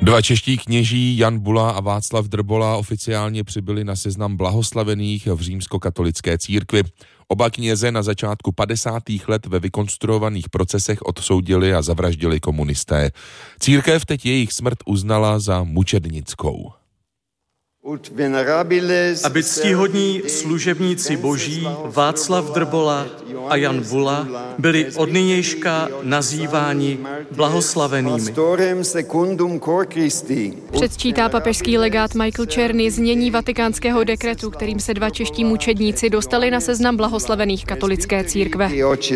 Dva čeští kněží Jan Bula a Václav Drbola oficiálně přibyli na seznam blahoslavených v římskokatolické církvi. Oba kněze na začátku 50. let ve vykonstruovaných procesech odsoudili a zavraždili komunisté. Církev teď jejich smrt uznala za mučednickou. Aby ctihodní služebníci boží Václav Drbola a Jan Bula byli od nynějška nazýváni blahoslavenými. Předčítá papežský legát Michael Czerny znění vatikánského dekretu, kterým se dva čeští mučedníci dostali na seznam blahoslavených katolické církve.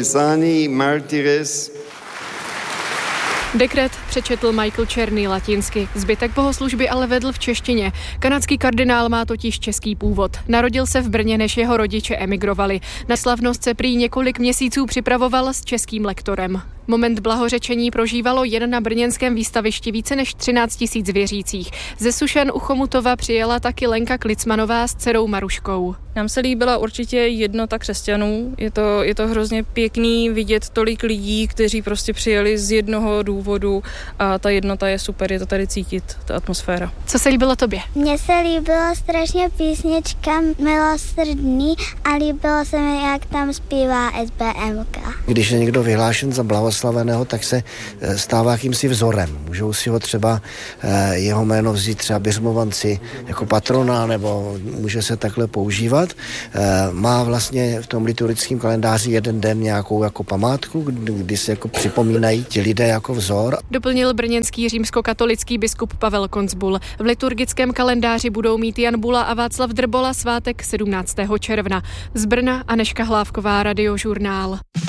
Dekret přečetl Michael Czerny latinsky, zbytek bohoslužby ale vedl v češtině. Kanadský kardinál má totiž český původ. Narodil se v Brně, než jeho rodiče emigrovali. Na slavnost se prý několik měsíců připravoval s českým lektorem. Moment blahořečení prožívalo jen na brněnském výstavišti více než 13 000 věřících. Ze Sušan u Chomutova přijela taky Lenka Klicmanová s dcerou Maruškou. Nám se líbila určitě jednota křesťanů. Je to hrozně pěkný vidět tolik lidí, kteří prostě přijeli z jednoho důvodu a ta jednota je super, je to tady cítit, ta atmosféra. Co se líbilo tobě? Mně se líbila strašně písnička Milosrdný a líbilo se mi, jak tam zpívá SBMka. Když je někdo vyhlášen za blahoslaveného, tak se stává jakýmsi vzorem. Můžou si ho třeba jeho jméno vzít třeba biřmovanci jako patrona, nebo může se takhle používat. Má vlastně v tom liturgickém kalendáři jeden den nějakou jako památku, kdy se jako připomínají ti lidé jako vzor. Doplnil brněnský římskokatolický biskup Pavel Koncbul. V liturgickém kalendáři budou mít Jan Bula a Václav Drbola svátek 17. června. Z Brna Anežka Hlávková, Radiožurnál.